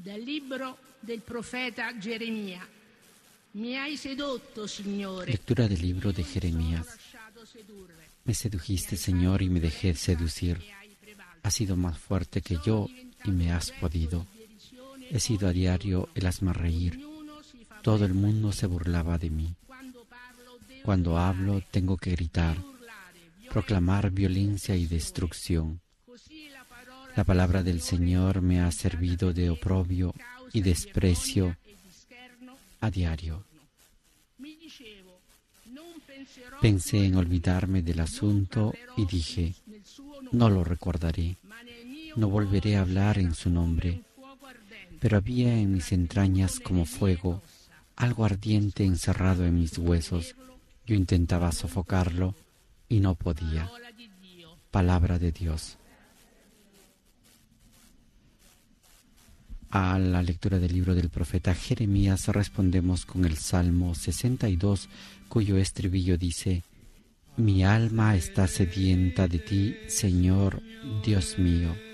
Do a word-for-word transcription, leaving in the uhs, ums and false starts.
Dal libro del profeta Geremia. Mi hai sedotto, Signore. Lectura del libro de Jeremías. Me sedujiste, Señor, y me dejé seducir. Has sido más fuerte que yo y me has podido. He sido a diario el hazmerreír. Todo el mundo se burlaba de mí. Cuando hablo tengo que gritar, proclamar violencia y destrucción. La palabra del Señor me ha servido de oprobio y desprecio a diario. Pensé en olvidarme del asunto y dije, no lo recordaré, no volveré a hablar en su nombre. Pero había en mis entrañas como fuego, algo ardiente encerrado en mis huesos. Yo intentaba sofocarlo y no podía. Palabra de Dios. A la lectura del libro del profeta Jeremías respondemos con el Salmo sesenta y dos, cuyo estribillo dice: Mi alma está sedienta de ti, Señor, Dios mío.